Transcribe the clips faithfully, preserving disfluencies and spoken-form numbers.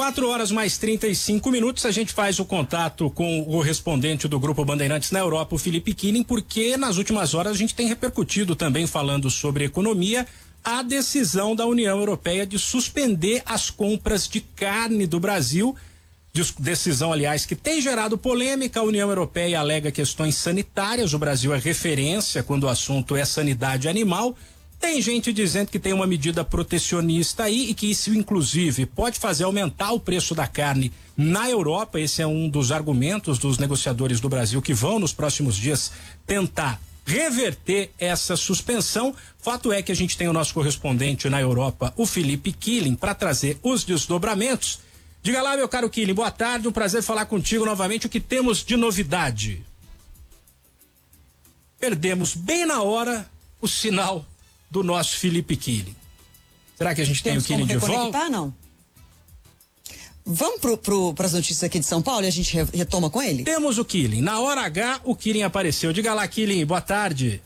quatro horas mais trinta e cinco minutos, a gente faz o contato com o correspondente do Grupo Bandeirantes na Europa, o Felipe Killing, porque nas últimas horas a gente tem repercutido também, falando sobre economia, a decisão da União Europeia de suspender as compras de carne do Brasil. Decisão, aliás, que tem gerado polêmica. A União Europeia alega questões sanitárias. O Brasil é referência quando o assunto é sanidade animal. Tem gente dizendo que tem uma medida protecionista aí e que isso, inclusive, pode fazer aumentar o preço da carne na Europa. Esse é um dos argumentos dos negociadores do Brasil que vão, nos próximos dias, tentar reverter essa suspensão. Fato é que a gente tem o nosso correspondente na Europa, o Felipe Killing, para trazer os desdobramentos. Diga lá, meu caro Killing, boa tarde, um prazer falar contigo novamente. O que temos de novidade? Perdemos bem na hora o sinal do nosso Felipe Killing. Será que a gente temos tem o Killing de volta? Não. Vamos para pro, as notícias aqui de São Paulo e a gente re, retoma com ele? Temos o Killing. Na hora H, o Killing apareceu. Diga lá, Killing, boa tarde.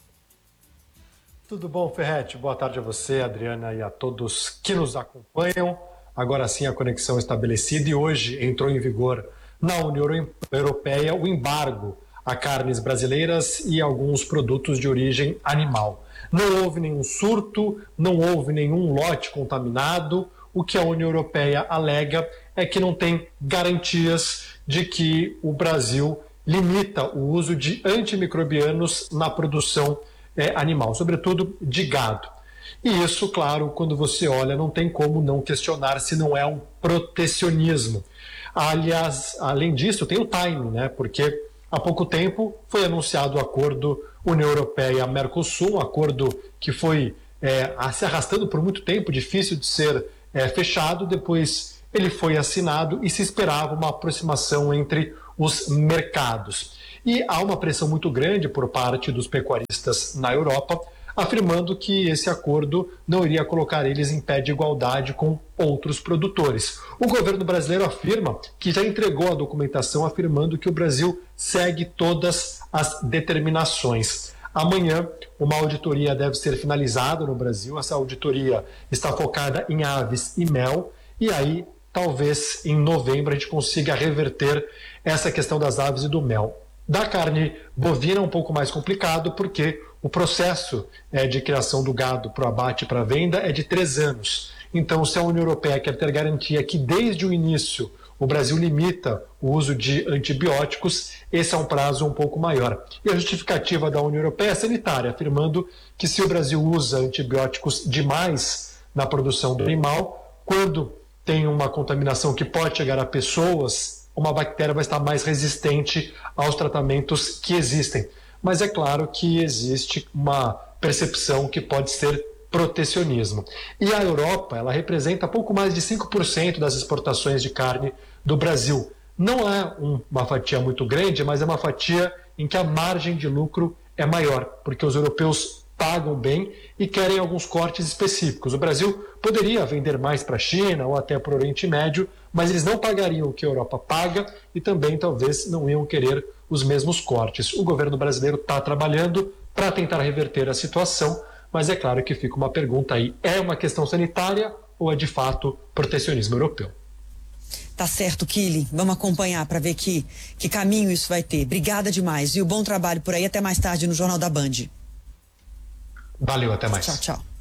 Tudo bom, Ferretti? Boa tarde a você, Adriana, e a todos que nos acompanham. Agora sim a conexão estabelecida e hoje entrou em vigor na União Europeia o embargo a carnes brasileiras e alguns produtos de origem animal. Não houve nenhum surto, não houve nenhum lote contaminado. O que a União Europeia alega é que não tem garantias de que o Brasil limita o uso de antimicrobianos na produção eh, animal, sobretudo de gado. E isso, claro, quando você olha, não tem como não questionar se não é um protecionismo. Aliás, além disso, tem o timing, né? Porque há pouco tempo foi anunciado o acordo União Europeia-Mercosul, um acordo que foi é, se arrastando por muito tempo, difícil de ser é, fechado. Depois ele foi assinado e se esperava uma aproximação entre os mercados. E há uma pressão muito grande por parte dos pecuaristas na Europa, afirmando que esse acordo não iria colocar eles em pé de igualdade com outros produtores. O governo brasileiro afirma que já entregou a documentação afirmando que o Brasil segue todas as determinações. Amanhã, uma auditoria deve ser finalizada no Brasil. Essa auditoria está focada em aves e mel, e aí talvez em novembro a gente consiga reverter essa questão das aves e do mel. Da carne bovina é um pouco mais complicado, porque o processo é, de criação do gado para o abate e para a venda é de três anos. Então, se a União Europeia quer ter garantia que desde o início o Brasil limita o uso de antibióticos, esse é um prazo um pouco maior. E a justificativa da União Europeia é sanitária, afirmando que se o Brasil usa antibióticos demais na produção do animal, quando tem uma contaminação que pode chegar a pessoas, uma bactéria vai estar mais resistente aos tratamentos que existem. Mas é claro que existe uma percepção que pode ser protecionismo. E a Europa, ela representa pouco mais de cinco por cento das exportações de carne do Brasil. Não é um, uma fatia muito grande, mas é uma fatia em que a margem de lucro é maior, porque os europeus pagam bem e querem alguns cortes específicos. O Brasil poderia vender mais para a China ou até para o Oriente Médio, mas eles não pagariam o que a Europa paga e também talvez não iam querer os mesmos cortes. O governo brasileiro está trabalhando para tentar reverter a situação, mas é claro que fica uma pergunta aí: é uma questão sanitária ou é de fato protecionismo europeu? Tá certo, Killing. Vamos acompanhar para ver que, que caminho isso vai ter. Obrigada demais. E o bom trabalho por aí. Até mais tarde no Jornal da Band. Valeu, até mais. Tchau, tchau.